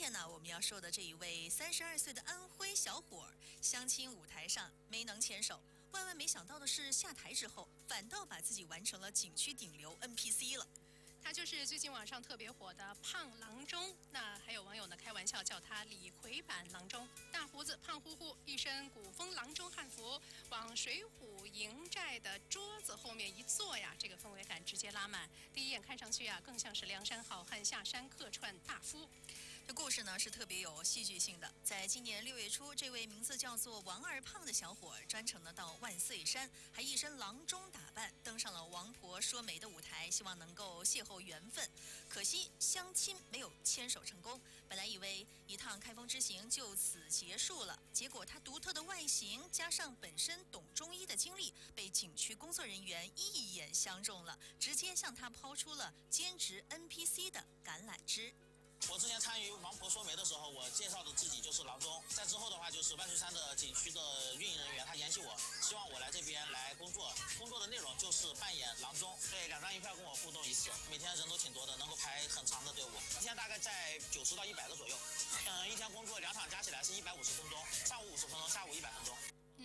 天呢，我们要说的这一位32岁的安徽小伙儿，相亲舞台上没能牵手，万万没想到的是，下台之后反倒把自己完成了景区顶流 NPC 了。 他就是最近网上特别火的胖郎中，那还有网友呢开玩笑叫他李逵版郎中，大胡子胖乎乎，一身古风郎中汉服，往水浒营寨的桌子后面一坐呀，这个氛围感直接拉满。第一眼看上去啊，更像是梁山好汉下山客串大夫。 这故事呢是特别有戏剧性的。在今年6月初，这位名字叫做王二胖的小伙专程的到万岁山，还一身郎中打扮，登上了王婆说媒的舞台，希望能够邂逅缘分。可惜相亲没有牵手成功，本来以为一趟开封之行就此结束了，结果他独特的外形加上本身懂中医的经历，被景区工作人员一眼相中了，直接向他抛出了兼职 NPC 的橄榄枝。 我之前参与王婆说媒的时候，我介绍的自己就是郎中。在之后的话，就是万岁山的景区的运营人员他联系我，希望我来这边来工作。工作的内容就是扮演郎中，对，2张一票跟我互动一次。每天人都挺多的，能够排很长的队伍，一天大概在90到100个左右。一天工作2场加起来是150分钟，上午50分钟，下午100分钟。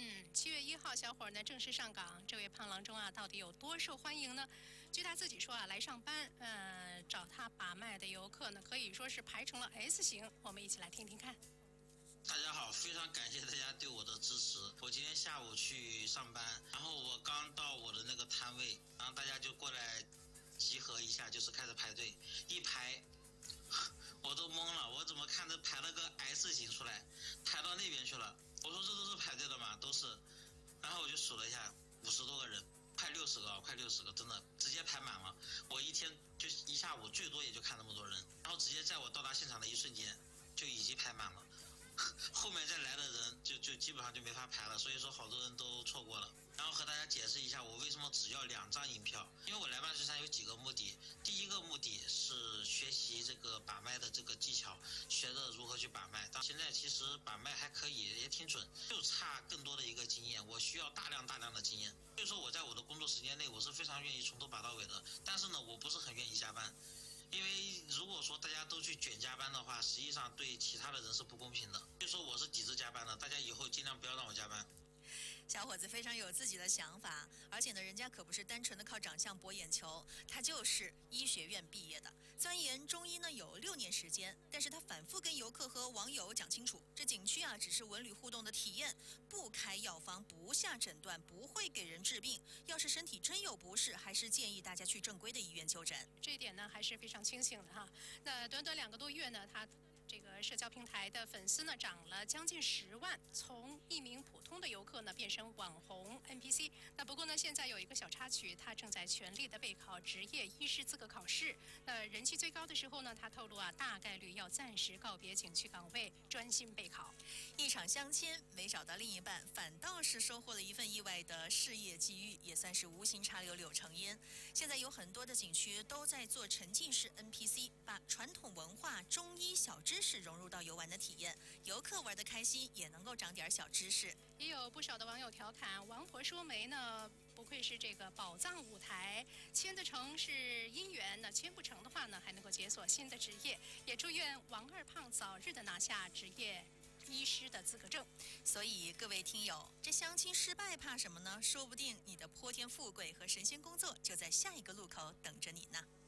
7月1号，小伙呢正式上岗。这位胖郎中啊，到底有多受欢迎呢？据他自己说啊，来上班，找他把脉的游客呢，可以说是排成了 S 型。我们一起来听听看。 大家好，非常感谢大家对我的支持。我今天下午去上班，然后我刚到我的那个摊位，然后大家就过来集合一下，就是开始排队，一排。我都懵了，我怎么看着排了个 S 型出来，排到那边去了？我说这都是排队的吗？都是。然后我就数了一下，50多个人，快60个，快60个，真的直接排满了。我一天就一下午最多也就看那么多人，然后直接在我到达现场的一瞬间就已经排满了。后面再来的人就基本上就没法排了，所以说好多人都错过了。然后和大家解释一下我为什么只要2张银票，因为我来万岁山有几个目的。第一个目的是学习这个把脉的这个技巧，学着如何去把脉。到现在其实把脉还可以，也挺准，就差更多的一个经验，我需要大量的经验。所以说我在我的工作时间内，我是非常愿意从头把到尾的，但是呢，我不是很愿意加班。因为如果说大家都去卷加班的话，实际上对其他的人是不公平的。所以说我是抵制加班的，大家以后尽量不要让我加班。 小伙子非常有自己的想法，而且呢，人家可不是单纯的靠长相博眼球，他就是医学院毕业的，钻研中医呢有6年时间，但是他反复跟游客和网友讲清楚，这景区啊只是文旅互动的体验，不开药方，不下诊断，不会给人治病，要是身体真有不适，还是建议大家去正规的医院就诊。 这一点呢还是非常清醒的哈。那短短2个多月呢，他这个社交平台的粉丝呢涨了将近10万，从一名普通的游客呢变成网红 NPC。那不过呢，现在有一个小插曲，他正在全力的备考职业医师资格考试。那人气最高的时候呢，他透露啊，大概率要暂时告别景区岗位，专心备考。 一场相亲没找到另一半，反倒是收获了一份意外的事业机遇，也算是无心插柳柳成荫。现在有很多的景区都在做沉浸式 NPC， 把传统文化、中医小知识融入到游玩的体验，游客玩得开心，也能够长点小知识。 也有不少的网友调侃，王婆说媒呢，不愧是这个宝藏舞台，牵得成是姻缘，那牵不成的话呢，还能够解锁新的职业。也祝愿王二胖早日的拿下职业医师的资格证。 所以各位听友，这相亲失败怕什么呢？说不定你的泼天富贵和神仙工作就在下一个路口等着你呢。